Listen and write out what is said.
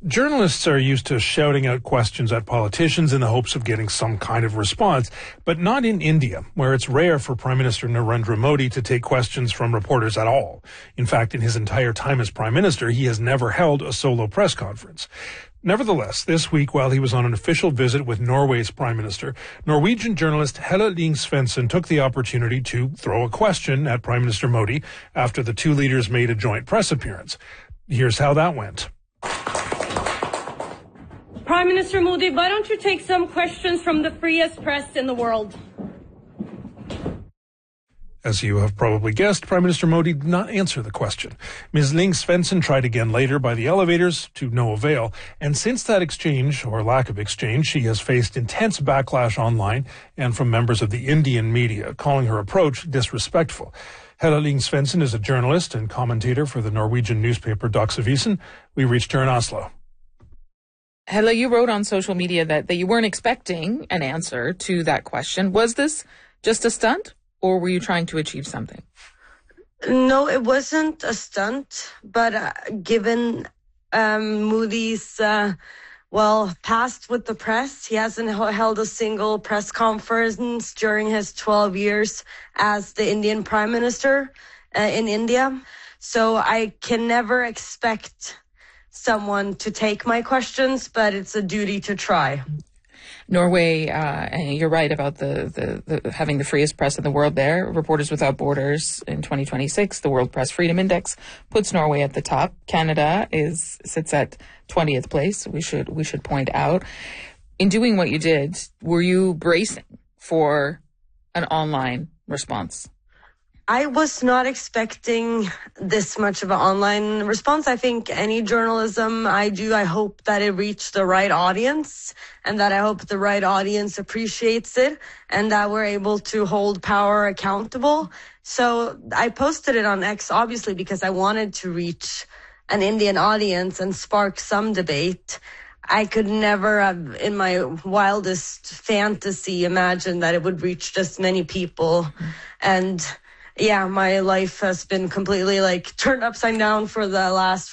Journalists are used to shouting out questions at politicians in the hopes of getting some kind of response, but not in India, where it's rare for Prime Minister Narendra Modi to take questions from reporters at all. In fact, in his entire time as Prime Minister, he has never held a solo press conference. Nevertheless, this week, while he was on an official visit with Norway's Prime Minister, Norwegian journalist Helle Lyng-Svendsen took the opportunity to throw a question at Prime Minister Modi after the two leaders made a joint press appearance. Here's how that went. Prime Minister Modi, why don't you take some questions from the freest press in the world? As you have probably guessed, Prime Minister Modi did not answer the question. Ms. Lyng-Svendsen tried again later by the elevators, to no avail, and since that exchange, or lack of exchange, she has faced intense backlash online and from members of the Indian media, calling her approach disrespectful. Helle Lyng-Svendsen is a journalist and commentator for the Norwegian newspaper Dagsavisen. We reached her in Oslo. Helle, you wrote on social media that you weren't expecting an answer to that question. Was this just a stunt, or were you trying to achieve something? No, it wasn't a stunt, but given Modi's, past with the press, he hasn't held a single press conference during his 12 years as the Indian Prime Minister in India. So I can never expect someone to take my questions, but it's a duty to try. Norway, and you're right about the having the freest press in the world there. Reporters Without Borders in 2026, the World Press Freedom Index puts Norway at the top. Canada sits at 20th place. We should point out. In doing what you did, were you bracing for an online response? I was not expecting this much of an online response. I think any journalism I hope that it reached the right audience, and that I hope the right audience appreciates it, and that we're able to hold power accountable. So I posted it on X, obviously, because I wanted to reach an Indian audience and spark some debate. I could never have, in my wildest fantasy, imagined that it would reach this many people. And yeah, my life has been completely turned upside down for the last